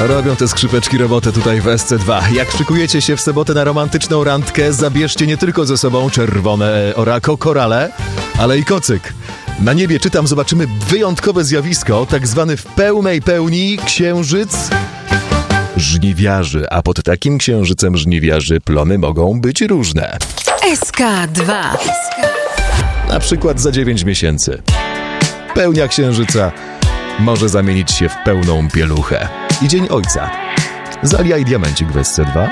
Robią te skrzypeczki robotę tutaj w SC2. Jak szykujecie się w sobotę na romantyczną randkę, zabierzcie nie tylko ze sobą czerwone orako, korale, ale i kocyk. Na niebie, czytam, zobaczymy wyjątkowe zjawisko, tak zwany w pełnej pełni księżyc żniwiarzy. A pod takim księżycem żniwiarzy plony mogą być różne. SK2. Na przykład za 9 miesięcy. Pełnia księżyca może zamienić się w pełną pieluchę. I Dzień Ojca. Zalia i Diamencik w SC2.